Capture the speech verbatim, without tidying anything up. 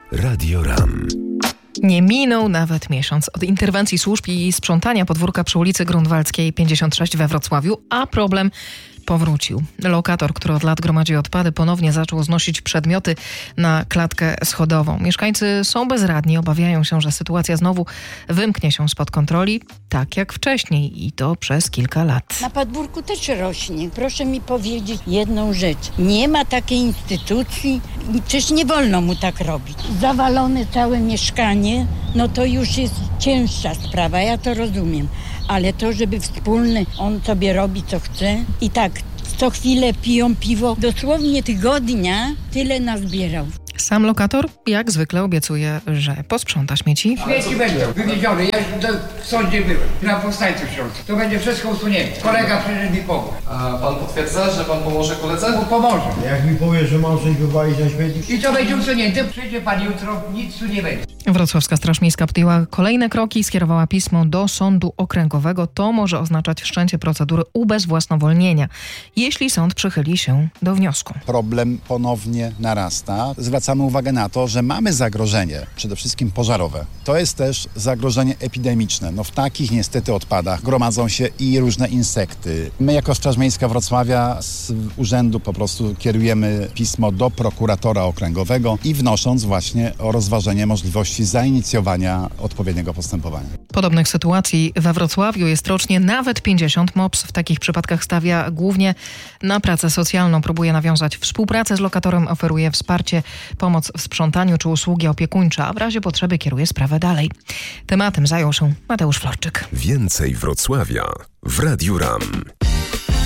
Radio RAM. Nie minął nawet miesiąc od interwencji służb i sprzątania podwórka przy ulicy Grunwaldzkiej pięćdziesiąt sześć we Wrocławiu, a problem powrócił. Lokator, który od lat gromadzi odpady, ponownie zaczął znosić przedmioty na klatkę schodową. Mieszkańcy są bezradni, obawiają się, że sytuacja znowu wymknie się spod kontroli, tak jak wcześniej i to przez kilka lat. Na podwórku też rośnie. Proszę mi powiedzieć jedną rzecz. Nie ma takiej instytucji i przecież nie wolno mu tak robić. Zawalone całe mieszkanie, no to już jest cięższa sprawa, ja to rozumiem. Ale to, żeby wspólny, on sobie robi co chce i tak co chwilę piją piwo, dosłownie tygodnia tyle nazbierał. Sam lokator jak zwykle obiecuje, że posprząta śmieci. Śmieci będą wywiedzione. Ja już w sądzie byłem, na powstańcu śląskim. To będzie wszystko usunięte. Kolega przyszedł mi pomóc. A pan potwierdza, że pan pomoże koledze? Bo pomoże. Jak mi powie, że mam coś wywalić na śmietnik. I co będzie usunięte? Przyjdzie pan jutro, nic tu nie będzie. Wrocławska Straż Miejska podjęła kolejne kroki, skierowała pismo do Sądu Okręgowego. To może oznaczać wszczęcie procedury ubezwłasnowolnienia, jeśli sąd przychyli się do wniosku. Problem ponownie narasta. Zwracamy uwagę na to, że mamy zagrożenie, przede wszystkim pożarowe. To jest też zagrożenie epidemiczne. No w takich niestety odpadach gromadzą się i różne insekty. My jako Straż Miejska Wrocławia z urzędu po prostu kierujemy pismo do prokuratora okręgowego i wnosząc właśnie o rozważenie możliwości zainicjowania odpowiedniego postępowania. Podobnych sytuacji we Wrocławiu jest rocznie nawet pięćdziesiąt. MOPS w takich przypadkach stawia głównie na pracę socjalną. Próbuje nawiązać współpracę z lokatorem, oferuje wsparcie, pomoc w sprzątaniu czy usługi opiekuńcze, a w razie potrzeby kieruje sprawę dalej. Tematem zajął się Mateusz Florczyk. Więcej Wrocławia w Radiu RAM.